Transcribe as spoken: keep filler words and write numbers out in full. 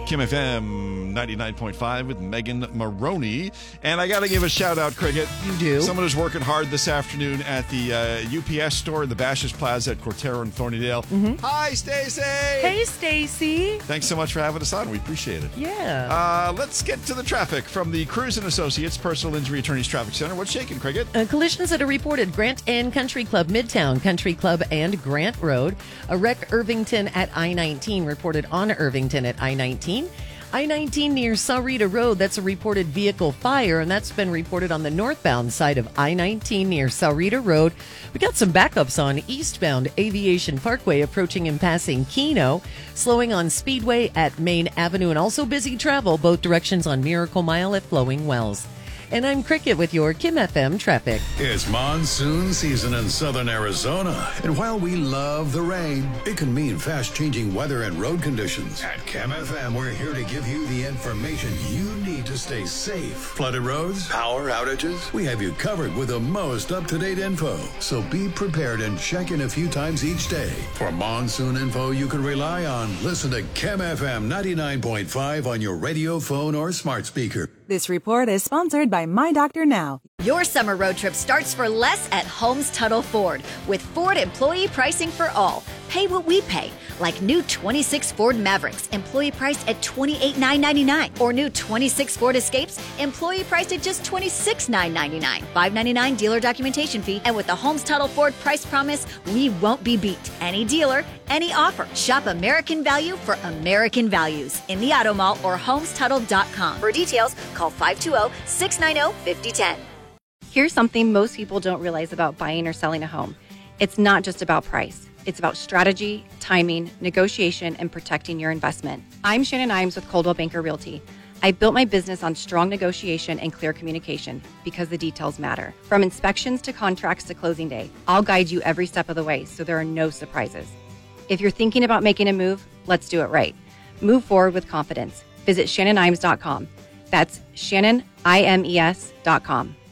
Kim F M ninety-nine point five with Megan Maroney. And I got to give a shout out, Cricket. You do? Someone who's working hard this afternoon at the uh, U P S store in the Bashas Plaza at Cortero and Thornydale. Mm-hmm. Hi, Stacy. Hey, Stacy. Thanks so much for having us on. We appreciate it. Yeah. Uh, let's get to the traffic from the Cruz and Associates Personal Injury Attorneys Traffic Center. What's shaking, Cricket? Uh, collisions that are reported: Grant and Country Club, Midtown, Country Club and Grant Road. A wreck Irvington at I nineteen, reported on Irvington at I nineteen. I nineteen near Sahuarita Road, that's a reported vehicle fire, and that's been reported on the northbound side of I nineteen near Sahuarita Road. We got some backups on eastbound Aviation Parkway approaching and passing Keno, slowing on Speedway at Main Avenue, and also busy travel both directions on Miracle Mile at Flowing Wells. And I'm Cricket with your Kim F M traffic. It's monsoon season in southern Arizona. And while we love the rain, it can mean fast-changing weather and road conditions. At Kim F M, we're here to give you the information you need to stay safe. Flooded roads, power outages, we have you covered with the most up-to-date info. So be prepared and check in a few times each day. For monsoon info you can rely on, listen to Kim F M ninety-nine point five on your radio, phone, or smart speaker. This report is sponsored by My Doctor Now. Your summer road trip starts for less at Holmes Tuttle Ford with Ford employee pricing for all. Pay what we pay, like new twenty-six Ford Mavericks, employee priced at twenty-eight thousand nine hundred ninety-nine dollars, or new twenty-six Ford Escapes, employee priced at just twenty-six thousand nine hundred ninety-nine dollars. five hundred ninety-nine dollars dealer documentation fee, and with the Holmes Tuttle Ford price promise, we won't be beat. Any dealer, any offer. Shop American value for American values in the Auto Mall or homes tuttle dot com. For details, call five two zero, six nine zero, five zero one zero. Here's something most people don't realize about buying or selling a home. It's not just about price. It's about strategy, timing, negotiation, and protecting your investment. I'm Shannon Imes with Coldwell Banker Realty. I built my business on strong negotiation and clear communication because the details matter. From inspections to contracts to closing day, I'll guide you every step of the way so there are no surprises. If you're thinking about making a move, let's do it right. Move forward with confidence. Visit shannon imes dot com. That's shannon imes dot com.